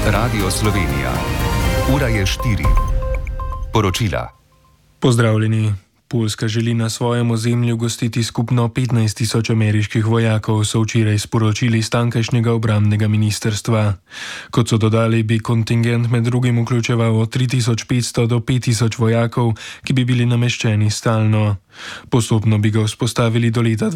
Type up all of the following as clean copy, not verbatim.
Radio Slovenija. Ura je 4. Poročila. Pozdravljeni. Poljska želi na svojem ozemlju gostiti skupno 15.000 ameriških vojakov, so včeraj sporočili iz tamkajšnjega obrambnega ministrstva. Kot so dodali, bi kontingent med drugim vključeval od 3.500 do 5.000 vojakov, ki bi bili nameščeni stalno. Postopno bi ga vzpostavili do leta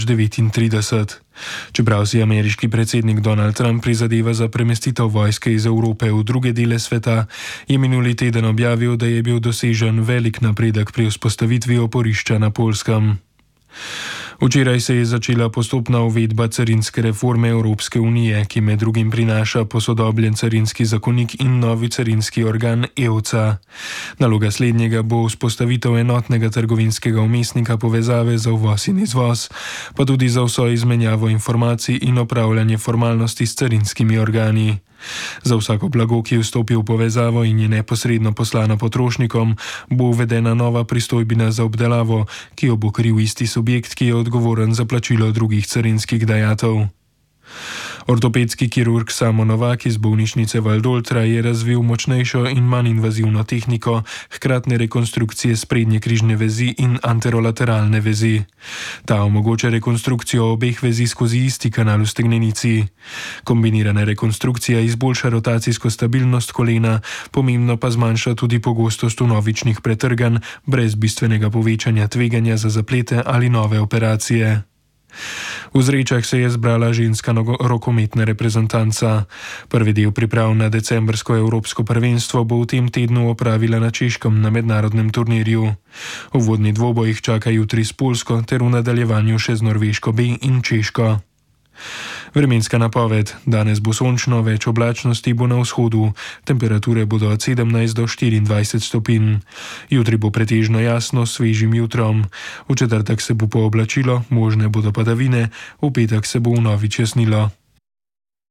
2039. Čeprav si ameriški predsednik Donald Trump prizadeva za premestitev vojske iz Evrope v druge dele sveta, je minuli teden objavil, da je bil dosežen velik napredek pri vzpostavitvi oporišča na Poljskem. Včeraj se je začela postopna uvedba carinske reforme Evropske unije, ki med drugim prinaša posodobljen carinski zakonik in novi carinski organ EUCA. Naloga slednjega bo vzpostavitev enotnega trgovinskega vmesnika povezave za uvoz in izvoz, pa tudi za vso izmenjavo informacij in opravljanje formalnosti s carinskimi organi. Za vsako blago, ki vstopi v povezavo in je neposredno poslano potrošnikom, bo uvedena nova pristojbina za obdelavo, ki jo bo kril isti subjekt, ki je odgovoren za plačilo drugih carinskih dajatev. Ortopedski kirurg Samo Novak iz bolnišnice Valdoltra je razvil močnejšo in manj invazivno tehniko hkratne rekonstrukcije sprednje križne vezi in anterolateralne vezi. Ta omogoča rekonstrukcijo obeh vezi skozi isti kanal v stegnenici. Kombinirana rekonstrukcija izboljša rotacijsko stabilnost kolena, pomembno pa zmanjša tudi pogostost vnovičnih pretrganj brez bistvenega povečanja tveganja za zaplete ali nove operacije. V Zrečah se je zbrala ženska rokometna reprezentanca. Prvi del priprav na decembrsko evropsko prvenstvo bo v tem tednu opravila na Češkem na mednarodnem turnirju. Uvodni dvoboj jih čaka jutri s Poljsko ter v nadaljevanju še z Norveško B in Češko. Vremenska napoved. Danes bo sončno, več oblačnosti bo na vzhodu. Temperature bodo od 17 do 24 stopinj. Jutri bo pretežno jasno s svežim jutrom. V četrtek se bo pooblačilo, možne bodo padavine, v petek se bo vnovič jasnilo.